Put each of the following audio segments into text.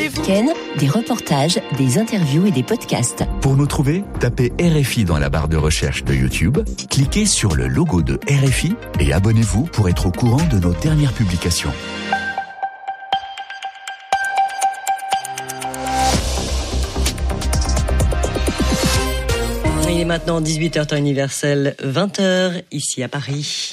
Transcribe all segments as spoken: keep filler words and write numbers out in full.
Ken, des reportages, des interviews et des podcasts. Pour nous trouver, tapez R F I dans la barre de recherche de YouTube, cliquez sur le logo de R F I et abonnez-vous pour être au courant de nos dernières publications. Il est maintenant dix-huit heures temps universel, vingt heures ici à Paris.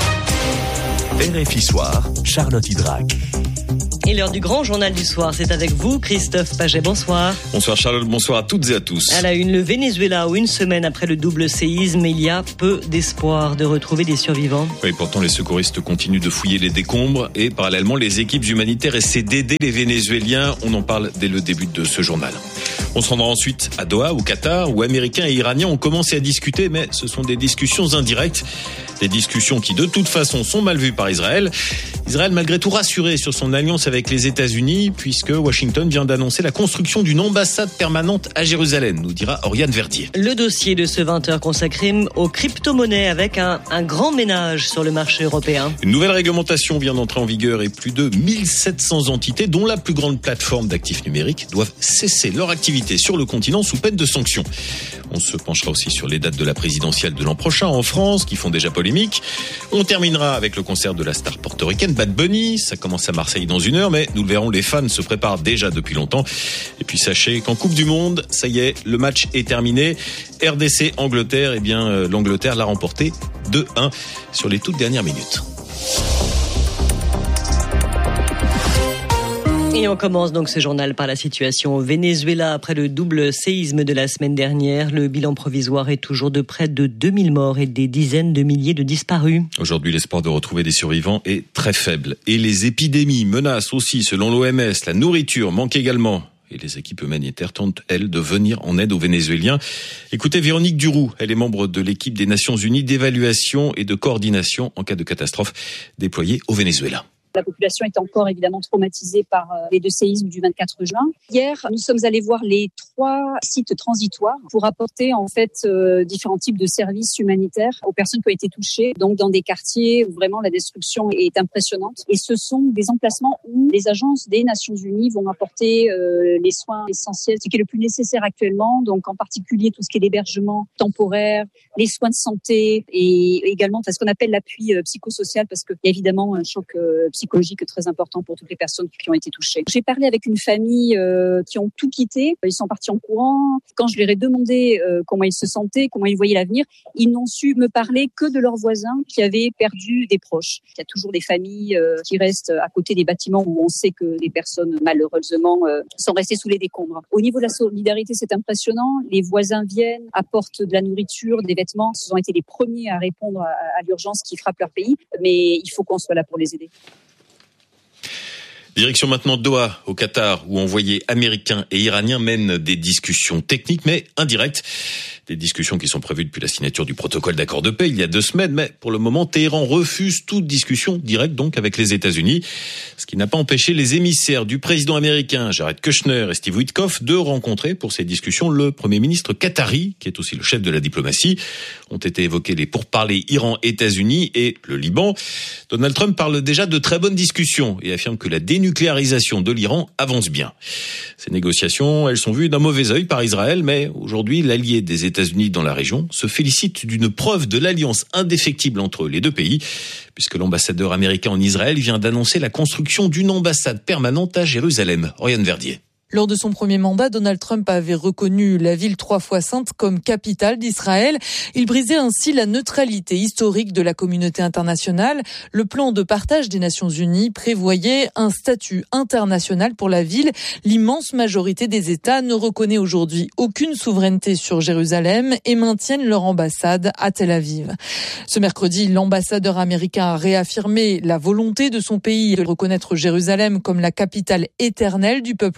R F I Soir, Charlotte Hydrac. Et l'heure du grand journal du soir, c'est avec vous, Christophe Paget, bonsoir. Bonsoir Charlotte, bonsoir à toutes et à tous. À la une, le Venezuela, où une semaine après le double séisme, il y a peu d'espoir de retrouver des survivants. Oui, pourtant les secouristes continuent de fouiller les décombres et parallèlement les équipes humanitaires essaient d'aider les Vénézuéliens. On en parle dès le début de ce journal. On se rendra ensuite à Doha, au Qatar, où Américains et Iraniens ont commencé à discuter, mais ce sont des discussions indirectes. Des discussions qui, de toute façon, sont mal vues par Israël. Israël, malgré tout, rassuré sur son alliance avec les États-Unis, puisque Washington vient d'annoncer la construction d'une ambassade permanente à Jérusalem, nous dira Oriane Verdier. Le dossier de ce vingt heures consacré aux crypto-monnaies avec un, un grand ménage sur le marché européen. Une nouvelle réglementation vient d'entrer en vigueur et plus de mille sept cents entités, dont la plus grande plateforme d'actifs numériques, doivent cesser leur activité sur le continent sous peine de sanctions. On se penchera aussi sur les dates de la présidentielle de l'an prochain en France, qui font déjà polémique. On terminera avec le concert de la star portoricaine Bad Bunny. Ça commence à Marseille dans une heure, mais nous le verrons, les fans se préparent déjà depuis longtemps. Et puis sachez qu'en Coupe du Monde, ça y est, le match est terminé. R D C-Angleterre, eh bien euh, l'Angleterre l'a remporté deux un sur les toutes dernières minutes. Et on commence donc ce journal par la situation au Venezuela. Après le double séisme de la semaine dernière, le bilan provisoire est toujours de près de deux mille morts et des dizaines de milliers de disparus. Aujourd'hui, l'espoir de retrouver des survivants est très faible. Et les épidémies menacent aussi, selon l'O M S. La nourriture manque également. Et les équipes humanitaires tentent, elles, de venir en aide aux Vénézuéliens. Écoutez Véronique Duroux, elle est membre de l'équipe des Nations Unies d'évaluation et de coordination en cas de catastrophe déployée au Venezuela. La population est encore évidemment traumatisée par les deux séismes du vingt-quatre juin. Hier, nous sommes allés voir les trois sites transitoires pour apporter en fait euh, différents types de services humanitaires aux personnes qui ont été touchées, donc dans des quartiers où vraiment la destruction est impressionnante. Et ce sont des emplacements où les agences des Nations Unies vont apporter euh, les soins essentiels, ce qui est le plus nécessaire actuellement, donc en particulier tout ce qui est l'hébergement temporaire, les soins de santé et également ce qu'on appelle l'appui euh, psychosocial, parce qu'il y a évidemment un choc euh, psychologique très important pour toutes les personnes qui ont été touchées. J'ai parlé avec une famille euh, qui ont tout quitté. Ils sont partis en courant. Quand je leur ai demandé euh, comment ils se sentaient, comment ils voyaient l'avenir, ils n'ont su me parler que de leurs voisins qui avaient perdu des proches. Il y a toujours des familles euh, qui restent à côté des bâtiments où on sait que les personnes, malheureusement, euh, sont restées sous les décombres. Au niveau de la solidarité, c'est impressionnant. Les voisins viennent, apportent de la nourriture, des vêtements. Ils ont été les premiers à répondre à, à l'urgence qui frappe leur pays. Mais il faut qu'on soit là pour les aider. Direction maintenant Doha, au Qatar, où envoyés américains et iraniens mènent des discussions techniques, mais indirectes. Des discussions qui sont prévues depuis la signature du protocole d'accord de paix il y a deux semaines, mais pour le moment, Téhéran refuse toute discussion directe donc avec les États-Unis, ce qui n'a pas empêché les émissaires du président américain Jared Kushner et Steve Witkoff de rencontrer pour ces discussions le Premier ministre qatari, qui est aussi le chef de la diplomatie. Ont été évoqués les pourparlers Iran-États-Unis et le Liban. Donald Trump parle déjà de très bonnes discussions et affirme que la dénucléarisation de l'Iran avance bien. Ces négociations, elles sont vues d'un mauvais œil par Israël, mais aujourd'hui, l'allié des États-Unis dans la région se félicite d'une preuve de l'alliance indéfectible entre les deux pays, puisque l'ambassadeur américain en Israël vient d'annoncer la construction d'une ambassade permanente à Jérusalem. Oriane Verdier. Lors de son premier mandat, Donald Trump avait reconnu la ville trois fois sainte comme capitale d'Israël. Il brisait ainsi la neutralité historique de la communauté internationale. Le plan de partage des Nations Unies prévoyait un statut international pour la ville. L'immense majorité des États ne reconnaît aujourd'hui aucune souveraineté sur Jérusalem et maintiennent leur ambassade à Tel Aviv. Ce mercredi, l'ambassadeur américain a réaffirmé la volonté de son pays de reconnaître Jérusalem comme la capitale éternelle du peuple juif.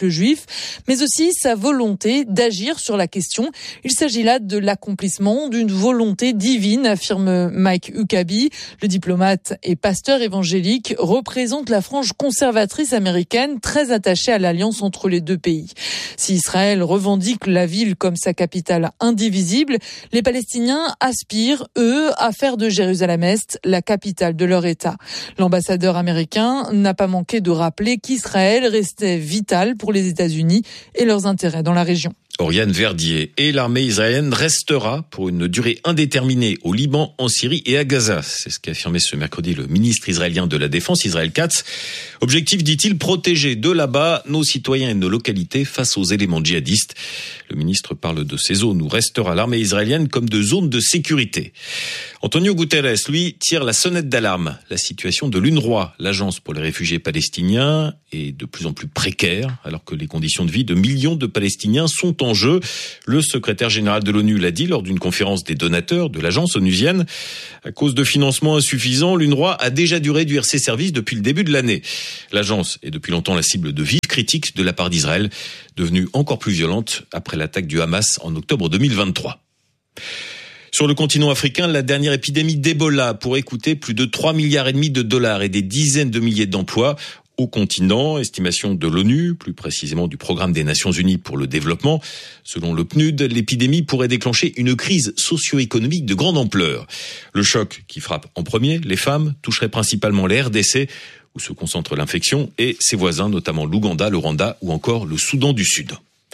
mais aussi sa volonté d'agir sur la question. Il s'agit là de l'accomplissement d'une volonté divine, affirme Mike Huckabee. Le diplomate et pasteur évangélique représente la frange conservatrice américaine très attachée à l'alliance entre les deux pays. Si Israël revendique la ville comme sa capitale indivisible, les Palestiniens aspirent, eux, à faire de Jérusalem-Est la capitale de leur État. L'ambassadeur américain n'a pas manqué de rappeler qu'Israël restait vital pour les États-Unis et leurs intérêts dans la région. Oriane Verdier. Et l'armée israélienne restera pour une durée indéterminée au Liban, en Syrie et à Gaza. C'est ce qu'a affirmé ce mercredi le ministre israélien de la Défense, Israël Katz. Objectif, dit-il, protéger de là-bas nos citoyens et nos localités face aux éléments djihadistes. Le ministre parle de ces zones où restera l'armée israélienne comme de zones de sécurité. Antonio Guterres, lui, tire la sonnette d'alarme. La situation de l'UNRWA, l'agence pour les réfugiés palestiniens, est de plus en plus précaire, alors que les conditions de vie de millions de Palestiniens sont en jeu. Le secrétaire général de l'ONU l'a dit lors d'une conférence des donateurs de l'agence onusienne. À cause de financements insuffisants, l'UNRWA a déjà dû réduire ses services depuis le début de l'année. L'agence est depuis longtemps la cible de vives critiques de la part d'Israël, devenue encore plus violente après l'attaque du Hamas en octobre deux mille vingt-trois. Sur le continent africain, la dernière épidémie d'Ebola pourrait coûter plus de trois milliards et demi de dollars et des dizaines de milliers d'emplois au continent, estimation de l'ONU, plus précisément du Programme des Nations Unies pour le développement. Selon le P N U D, l'épidémie pourrait déclencher une crise socio-économique de grande ampleur. Le choc qui frappe en premier les femmes toucherait principalement les R D C, où se concentre l'infection, et ses voisins, notamment l'Ouganda, le Rwanda ou encore le Soudan du Sud.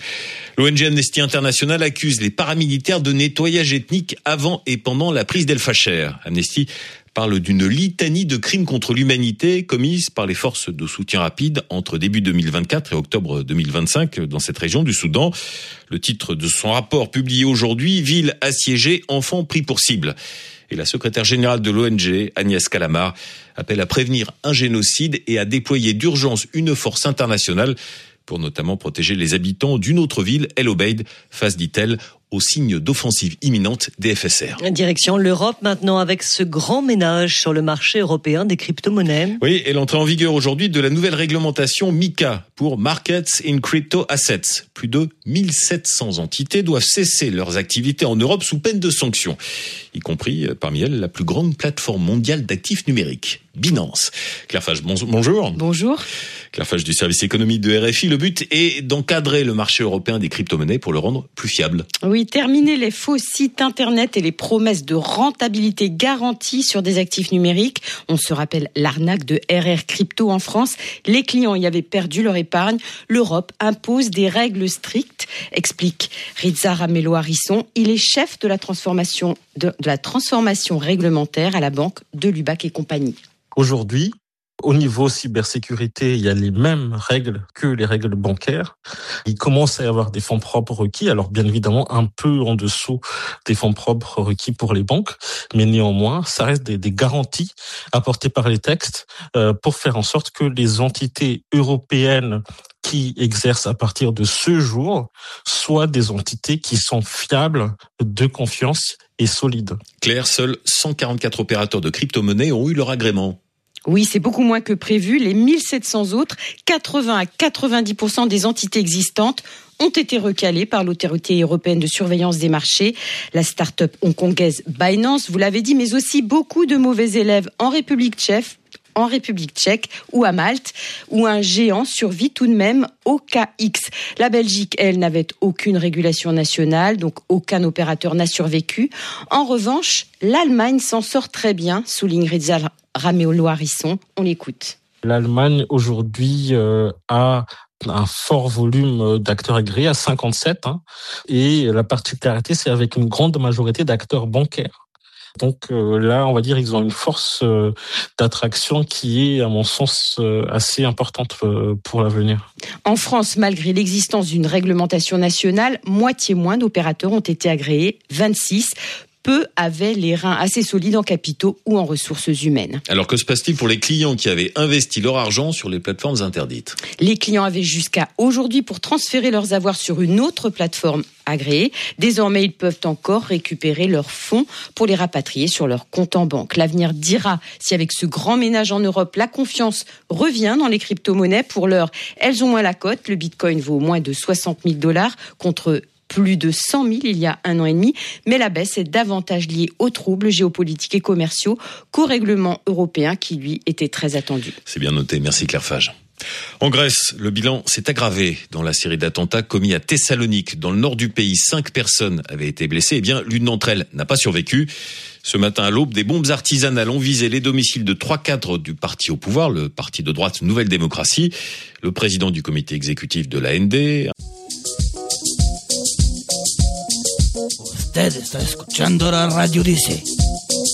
L'O N G Amnesty International accuse les paramilitaires de nettoyage ethnique avant et pendant la prise d'El Fasher. Amnesty parle d'une litanie de crimes contre l'humanité commises par les forces de soutien rapide entre début deux mille vingt-quatre et octobre deux mille vingt-cinq dans cette région du Soudan. Le titre de son rapport publié aujourd'hui, « Ville assiégée, enfants pris pour cible ». Et la secrétaire générale de l'O N G, Agnès Calamard, appelle à prévenir un génocide et à déployer d'urgence une force internationale pour notamment protéger les habitants d'une autre ville, El Obeid, face, dit-elle, aux signes d'offensive imminente des F S R. Direction l'Europe maintenant avec ce grand ménage sur le marché européen des crypto-monnaies. Oui, et l'entrée en vigueur aujourd'hui de la nouvelle réglementation MiCA pour Markets in Crypto Assets. Plus de mille sept cents entités doivent cesser leurs activités en Europe sous peine de sanctions, y compris parmi elles la plus grande plateforme mondiale d'actifs numériques, Binance. Claire Fage, bonjour. Bonjour. Claire Fage du service économique de R F I. Le but est d'encadrer le marché européen des crypto-monnaies pour le rendre plus fiable. Oui, terminer les faux sites internet et les promesses de rentabilité garantie sur des actifs numériques. On se rappelle l'arnaque de R R Crypto en France. Les clients y avaient perdu leur épargne. L'Europe impose des règles strictes, explique Rizza Ramello-Harrison. Il est chef de la transformation, de, de la transformation réglementaire à la banque de Lubac et compagnie. Aujourd'hui, au niveau cybersécurité, il y a les mêmes règles que les règles bancaires. Il commence à y avoir des fonds propres requis, alors bien évidemment un peu en dessous des fonds propres requis pour les banques, mais néanmoins, ça reste des, des garanties apportées par les textes euh, pour faire en sorte que les entités européennes qui exercent à partir de ce jour soient des entités qui sont fiables, de confiance et solides. Claire, seuls cent quarante-quatre opérateurs de crypto-monnaies ont eu leur agrément. Oui, c'est beaucoup moins que prévu. Les mille sept cents autres, quatre-vingts à quatre-vingt-dix pour cent des entités existantes ont été recalées par l'autorité européenne de surveillance des marchés. La start-up hongkongaise Binance, vous l'avez dit, mais aussi beaucoup de mauvais élèves en République tchèque, en République tchèque ou à Malte, où un géant survit tout de même, O K X. La Belgique, elle, n'avait aucune régulation nationale, donc aucun opérateur n'a survécu. En revanche, l'Allemagne s'en sort très bien, souligne Rizza Ramello-Harrison. On l'écoute. L'Allemagne, aujourd'hui, euh, a un fort volume d'acteurs agréés, à cinquante-sept, hein, et la particularité, c'est avec une grande majorité d'acteurs bancaires. Donc euh, là, on va dire, ils ont une force euh, d'attraction qui est, à mon sens, euh, assez importante euh, pour l'avenir. En France, malgré l'existence d'une réglementation nationale, moitié moins d'opérateurs ont été agréés, vingt-six. peu avaient les reins assez solides en capitaux ou en ressources humaines. Alors que se passe-t-il pour les clients qui avaient investi leur argent sur les plateformes interdites ? Les clients avaient jusqu'à aujourd'hui pour transférer leurs avoirs sur une autre plateforme agréée. Désormais, ils peuvent encore récupérer leurs fonds pour les rapatrier sur leur compte en banque. L'avenir dira si avec ce grand ménage en Europe, la confiance revient dans les crypto-monnaies. Pour l'heure, elles ont moins la cote. Le bitcoin vaut moins de soixante mille dollars contre plus de cent mille il y a un an et demi, mais la baisse est davantage liée aux troubles géopolitiques et commerciaux qu'au règlement européen qui, lui, était très attendu. C'est bien noté, merci Claire Fage. En Grèce, le bilan s'est aggravé dans la série d'attentats commis à Thessalonique. Dans le nord du pays, cinq personnes avaient été blessées. Eh bien, l'une d'entre elles n'a pas survécu. Ce matin à l'aube, des bombes artisanales ont visé les domiciles de trois cadres du parti au pouvoir, le parti de droite Nouvelle Démocratie. Le président du comité exécutif de l'A N D... Usted está escuchando la radio D C.